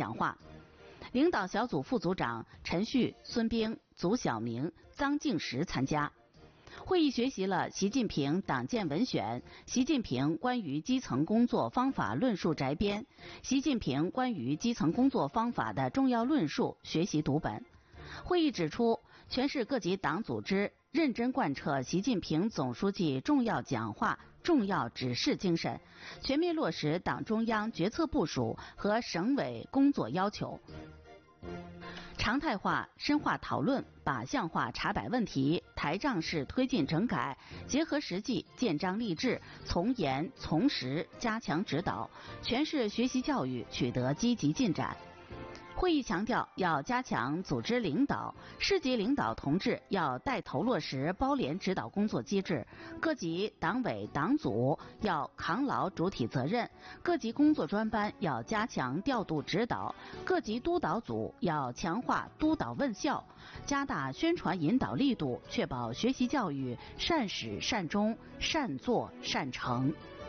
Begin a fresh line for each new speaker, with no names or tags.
讲话。领导小组副组长陈旭、孙兵、祖晓明、臧敬时参加。会议学习了习近平党建文选、习近平关于基层工作方法论述摘编、习近平关于基层工作方法的重要论述学习读本。会议指出，全市各级党组织认真贯彻习近平总书记重要讲话、重要指示精神，全面落实党中央决策部署和省委工作要求，常态化、深化讨论，靶向化查摆问题，台账式推进整改，结合实际，建章立制，从严从实加强指导，全市学习教育取得积极进展。会议强调，要加强组织领导，市级领导同志要带头落实包联指导工作机制，各级党委党组要扛牢主体责任，各级工作专班要加强调度指导，各级督导组要强化督导问效，加大宣传引导力度，确保学习教育善始善终、善作善成。